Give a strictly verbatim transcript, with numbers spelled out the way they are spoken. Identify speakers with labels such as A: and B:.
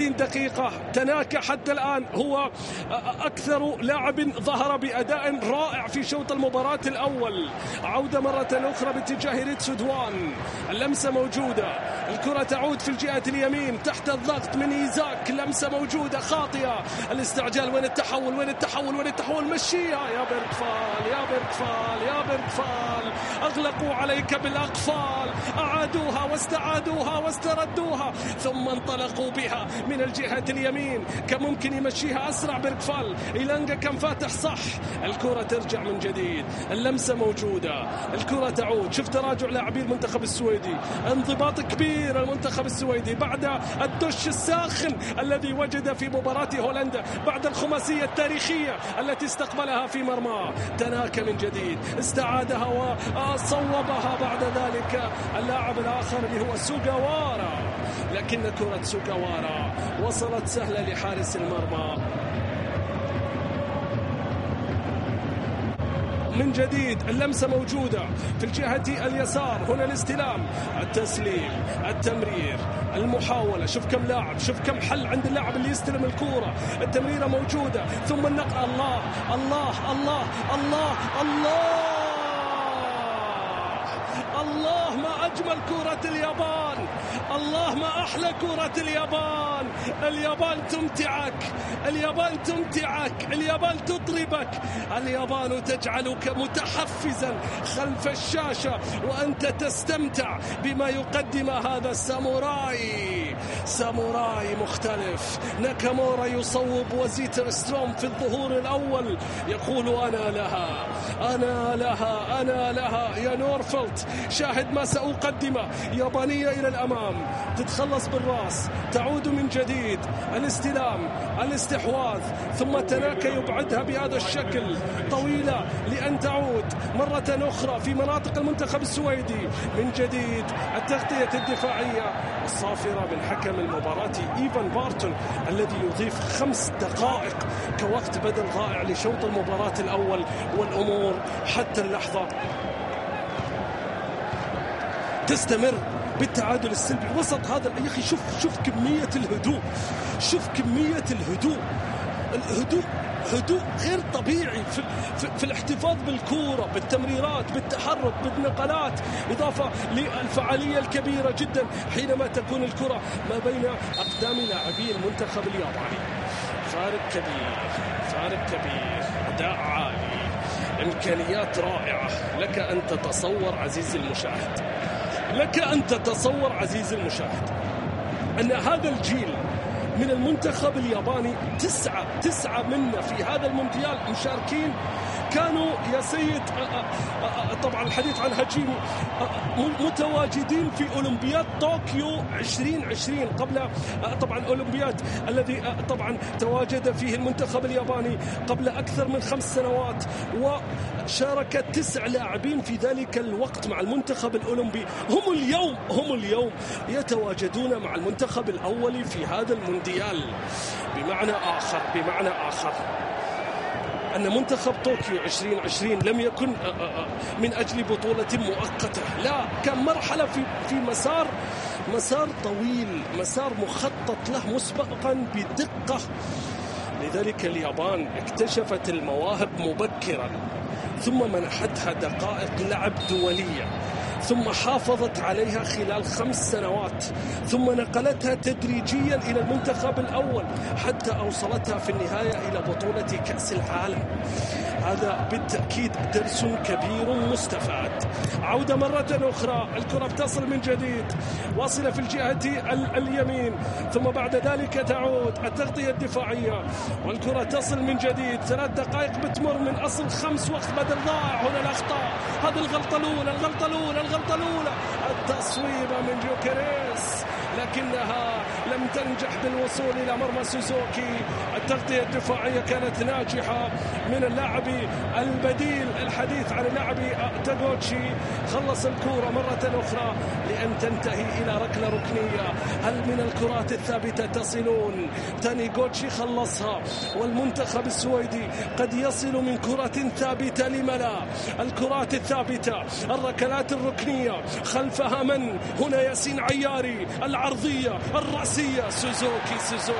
A: دقيقة. تناكا حتى الآن هو أكثر لاعب ظهر بأداء رائع في شوط المباراة الأول. عودة مرة أخرى باتجاه ريتسو دوان، اللمسة موجودة، الكرة تعود في الجهة اليمين تحت الضغط من إيزاك، لمسة موجودة خاطئة، الاستعجال، وين التحول وين التحول وين التحول مشيها يا بيركفال يا بيركفال يا بيركفال، أغلقوا عليك بالأقفال، أعادوها واستعادوها واستردوها ثم انطلقوا بها من الجهة اليمين. كان ممكن يمشيها أسرع بيركفال، إيلانجا كان فاتح صح، الكرة ترجع من جديد، اللمسة موجودة، الكرة تعود. شوف تراجع لاعبي المنتخب السويدي، انضباط كبير المنتخب السويدي بعد الدش الساخن الذي وجد في مباراة هولندا بعد الخماسية التاريخية التي استقبلها في مرماه. تناكا من جديد استعادها وصوبها بعد ذلك اللاعب الآخر اللي هو سوغاوارا، لكن كرة سوغاوارا وصلت سهلة لحارس المرمى. من جديد اللمسة موجودة في الجهة اليسار، هنا الاستلام، التسليم، التمرير، المحاولة. شوف كم لاعب، شوف كم حل عند اللاعب اللي يستلم الكرة، التمريرة موجودة ثم النقل. الله الله الله الله الله الله، ما أجمل كرة اليابان، الله ما أحلى كرة اليابان. اليابان تمتعك، اليابان تمتعك، اليابان تطربك، اليابان تجعلك متحفزا خلف الشاشة وأنت تستمتع بما يقدم هذا الساموراي. ساموراي مختلف. ناكامورا يصوب وزيتر ستروم في الظهور الأول يقول أنا لها أنا لها أنا لها يا نورفلت، شاهد ما سأقدمه. يابانية إلى الأمام، تتخلص بالرأس، تعود من جديد، الاستلام، الاستحواذ، ثم تناكا يبعدها بهذا الشكل، طويلة لأن تعود مرة أخرى في مناطق المنتخب السويدي. من جديد التغطية الدفاعية الصافرة من حكم المباراة إيفان بارتون الذي يضيف خمس دقائق كوقت بدل ضائع لشوط المباراة الأول، والأمور حتى اللحظة تستمر بالتعادل السلبي وسط هذا. يا أخي شوف شوف كمية الهدوء، شوف كمية الهدوء، الهدوء هدوء غير طبيعي في, في, في الاحتفاظ بالكورة، بالتمريرات، بالتحرك، بالنقلات، إضافة للفعالية الكبيرة جدا حينما تكون الكرة ما بين أقدام لاعبي المنتخب الياباني. فارق كبير، فارق كبير، أداء عالي، إمكانيات رائعة. لك أن تتصور عزيزي المشاهد، لك أن تتصور عزيزي المشاهد أن هذا الجيل من المنتخب الياباني تسعة تسعة منا في هذا المونديال مشاركين كانوا يا سيد طبعا الحديث عن هاجيمي متواجدين في أولمبياد طوكيو عشرين عشرين قبل طبعا أولمبياد الذي طبعا تواجد فيه المنتخب الياباني قبل أكثر من خمس سنوات، وشارك تسع لاعبين في ذلك الوقت مع المنتخب الأولمبي. هم اليوم هم اليوم يتواجدون مع المنتخب الأول في هذا المونديال. بمعنى آخر بمعنى آخر أن منتخب طوكيو عشرين عشرين لم يكن من أجل بطولة مؤقتة، لا، كان مرحلة في في مسار مسار طويل، مسار مخطط له مسبقا بدقة. لذلك اليابان اكتشفت المواهب مبكرا، ثم منحتها دقائق لعب دولية، ثم حافظت عليها خلال خمس سنوات، ثم نقلتها تدريجيا إلى المنتخب الأول حتى أوصلتها في النهاية إلى بطولة كأس العالم. هذا بالتأكيد درس كبير مستفاد. عودة مرة أخرى، الكرة بتصل من جديد، واصلة في الجهة اليمين، ثم بعد ذلك تعود التغطية الدفاعية والكرة تصل من جديد. ثلاث دقائق بتمر من أصل خمس وقت بدل ضائع. هنا الأخطاء، هذه الغلطة الأولى الغلطة الأولى الغلطة الأولى التصويبة من جوكريس، لكنها لم تنجح بالوصول إلى مرمى سوزوكي. التغطية الدفاعية كانت ناجحة من اللاعب البديل، الحديث عن اللاعب تاغوتشي، خلص الكرة مرة أخرى لأن تنتهي إلى ركلة ركنية. هل من الكرات الثابتة تصلون؟ تانيغوتشي خلصها، والمنتخب السويدي قد يصل من كرة ثابتة. لم لا؟ الكرات الثابتة، الركلات الركنية، خلفها من؟ هنا ياسين عياري، العرضية، الرأس جارسيا، سوزوكي سوزوكي